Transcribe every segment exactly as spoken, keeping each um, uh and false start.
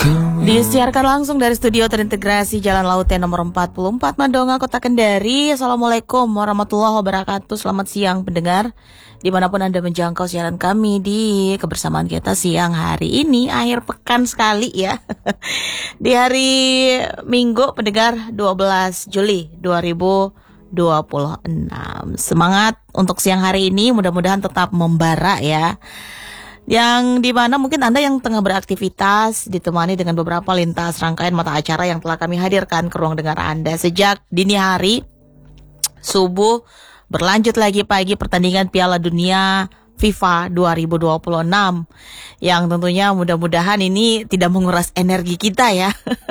Disiarkan langsung dari studio terintegrasi Jalan Laut T nomor empat puluh empat Mandonga, Kota Kendari. Assalamualaikum warahmatullahi wabarakatuh. Selamat siang pendengar, dimanapun Anda menjangkau siaran kami di kebersamaan kita siang hari ini. Akhir pekan sekali ya. Di hari Minggu pendengar dua belas Juli dua ribu dua puluh enam. Semangat untuk siang hari ini, mudah-mudahan tetap membara ya. Yang dimana mungkin Anda yang tengah beraktivitas ditemani dengan beberapa lintas rangkaian mata acara yang telah kami hadirkan ke ruang dengar Anda. Sejak dini hari, subuh, berlanjut lagi pagi pertandingan Piala Dunia FIFA dua ribu dua puluh enam. Yang tentunya mudah-mudahan ini tidak menguras energi kita ya.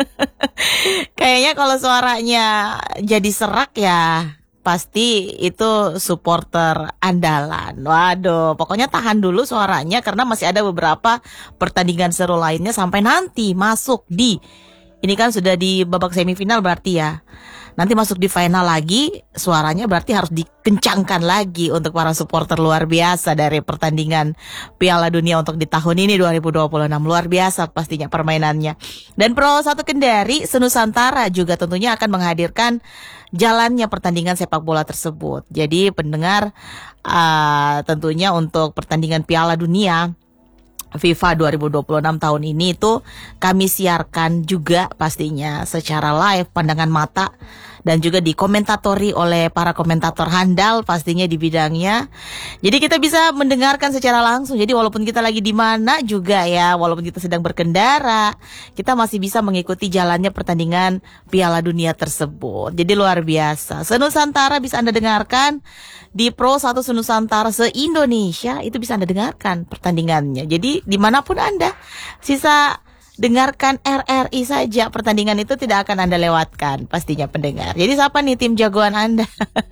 Kayaknya kalau suaranya jadi serak ya pasti itu supporter andalan. Waduh, pokoknya tahan dulu suaranya karena masih ada beberapa pertandingan seru lainnya sampai nanti masuk di, ini kan sudah di babak semifinal berarti ya. Nanti masuk di final lagi, suaranya berarti harus dikencangkan lagi untuk para supporter luar biasa dari pertandingan Piala Dunia untuk di tahun ini dua ribu dua puluh enam. Luar biasa pastinya permainannya. Dan Pro satu Kendari Senusantara juga tentunya akan menghadirkan jalannya pertandingan sepak bola tersebut. Jadi pendengar, uh, tentunya untuk pertandingan Piala Dunia FIFA dua ribu dua puluh enam tahun ini itu kami siarkan juga pastinya secara live, pandangan mata, dan juga dikomentatori oleh para komentator handal pastinya di bidangnya. Jadi kita bisa mendengarkan secara langsung. Jadi walaupun kita lagi di mana juga ya, walaupun kita sedang berkendara, kita masih bisa mengikuti jalannya pertandingan Piala Dunia tersebut. Jadi luar biasa. Senusantara bisa Anda dengarkan di Pro satu Senusantara se-Indonesia, itu bisa Anda dengarkan pertandingannya. Jadi dimanapun Anda, sisa dengarkan R R I saja, pertandingan itu tidak akan Anda lewatkan pastinya pendengar. Jadi siapa nih tim jagoan Anda?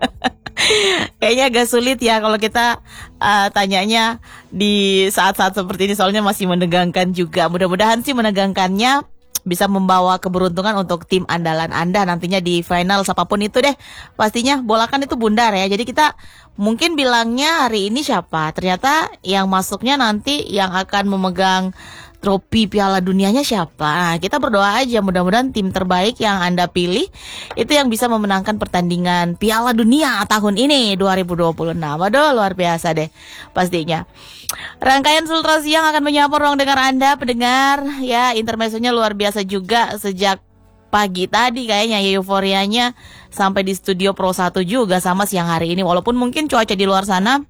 Kayaknya agak sulit ya kalau kita uh, tanyanya di saat-saat seperti ini, soalnya masih menegangkan juga. Mudah-mudahan sih menegangkannya bisa membawa keberuntungan untuk tim andalan Anda nantinya di final, siapapun itu deh. Pastinya bola kan itu bundar ya. Jadi kita mungkin bilangnya hari ini siapa, ternyata yang masuknya nanti yang akan memegang trofi Piala Dunianya siapa. Nah, kita berdoa aja mudah-mudahan tim terbaik yang Anda pilih itu yang bisa memenangkan pertandingan Piala Dunia tahun ini dua ribu dua puluh enam. Aduh, luar biasa deh pastinya. Rangkaian Sultra Siang akan menyapa ruang dengar Anda pendengar ya. Intermezzonya luar biasa juga sejak pagi tadi kayaknya ya, euforianya sampai di studio Pro satu juga sama siang hari ini. Walaupun mungkin cuaca di luar sana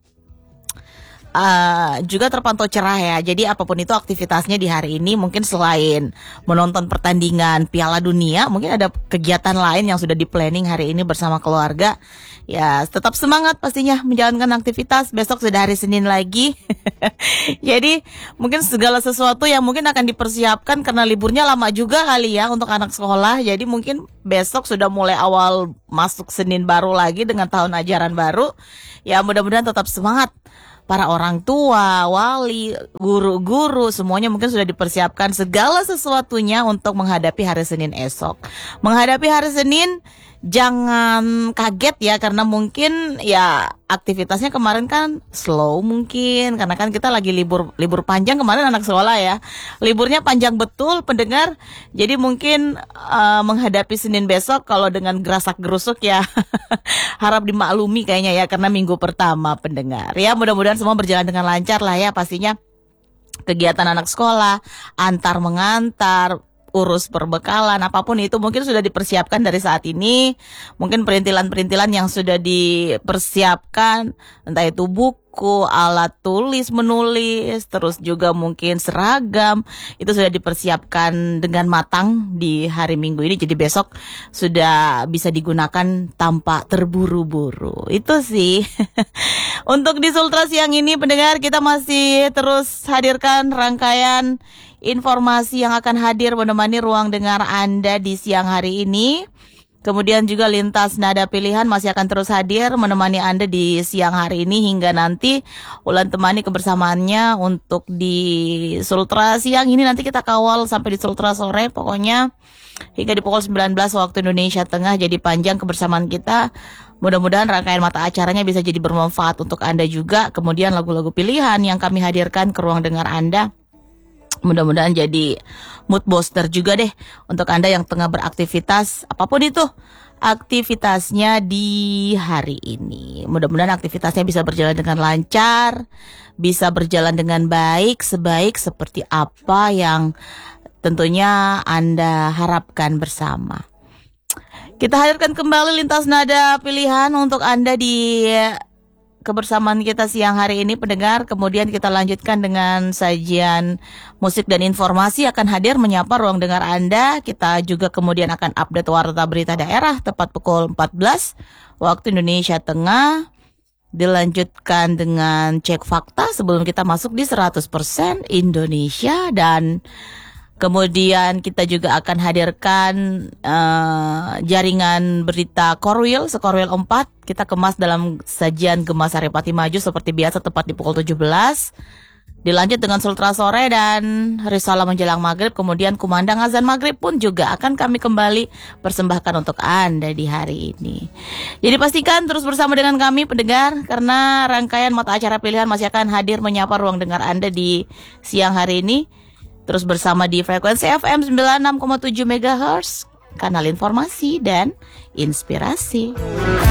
Uh, juga terpantau cerah ya. Jadi apapun itu aktivitasnya di hari ini, mungkin selain menonton pertandingan Piala Dunia, mungkin ada kegiatan lain yang sudah di planning hari ini bersama keluarga. Ya tetap semangat pastinya menjalankan aktivitas. Besok sudah hari Senin lagi. Jadi mungkin segala sesuatu yang mungkin akan dipersiapkan karena liburnya lama juga kali ya untuk anak sekolah. Jadi mungkin besok sudah mulai awal masuk Senin baru lagi dengan tahun ajaran baru. Ya mudah-mudahan tetap semangat. Para orang tua, wali, guru-guru, semuanya mungkin sudah dipersiapkan segala sesuatunya untuk menghadapi hari Senin esok. Menghadapi hari Senin, jangan kaget ya, karena mungkin ya aktivitasnya kemarin kan slow mungkin, karena kan kita lagi libur libur panjang kemarin anak sekolah ya. Liburnya panjang betul pendengar. Jadi mungkin uh, menghadapi Senin besok kalau dengan gerasak-gerusuk ya harap dimaklumi kayaknya ya, karena minggu pertama pendengar. Ya mudah-mudahan semua berjalan dengan lancar lah ya pastinya. Kegiatan anak sekolah, antar mengantar, urus perbekalan, apapun itu mungkin sudah dipersiapkan dari saat ini. Mungkin perintilan-perintilan yang sudah dipersiapkan, entah itu buku, alat tulis, menulis, terus juga mungkin seragam, itu sudah dipersiapkan dengan matang di hari Minggu ini. Jadi besok sudah bisa digunakan tanpa terburu-buru. Itu sih. Untuk di Sultra Siang ini pendengar, kita masih terus hadirkan rangkaian informasi yang akan hadir menemani ruang dengar Anda di siang hari ini. Kemudian juga lintas nada pilihan masih akan terus hadir menemani Anda di siang hari ini hingga nanti ulan temani kebersamaannya untuk di Sultra Siang ini. Nanti kita kawal sampai di Sultra sore pokoknya hingga di pukul sembilan belas waktu Indonesia Tengah. Jadi panjang kebersamaan kita. Mudah-mudahan rangkaian mata acaranya bisa jadi bermanfaat untuk Anda juga. Kemudian lagu-lagu pilihan yang kami hadirkan ke ruang dengar Anda Mudah-mudahan jadi mood booster juga deh untuk Anda yang tengah beraktivitas apapun itu aktivitasnya di hari ini. Mudah-mudahan aktivitasnya bisa berjalan dengan lancar, bisa berjalan dengan baik, sebaik seperti apa yang tentunya Anda harapkan bersama. Kita hadirkan kembali lintas nada pilihan untuk Anda di kebersamaan kita siang hari ini pendengar. Kemudian kita lanjutkan dengan sajian musik dan informasi akan hadir menyapa ruang dengar Anda. Kita juga kemudian akan update warta berita daerah tepat pukul empat belas waktu Indonesia Tengah. Dilanjutkan dengan cek fakta sebelum kita masuk di seratus persen Indonesia, dan kemudian kita juga akan hadirkan uh, jaringan berita Korwil, Sekorwil empat. Kita kemas dalam sajian Gemas Saripati Maju seperti biasa tepat di pukul tujuh belas. Dilanjut dengan Sultra Sore dan Risalah menjelang Maghrib. Kemudian kumandang azan Maghrib pun juga akan kami kembali persembahkan untuk Anda di hari ini. Jadi pastikan terus bersama dengan kami pendengar, karena rangkaian mata acara pilihan masih akan hadir menyapa ruang dengar Anda di siang hari ini. Terus bersama di frekuensi F M sembilan puluh enam koma tujuh megahertz, kanal informasi dan inspirasi.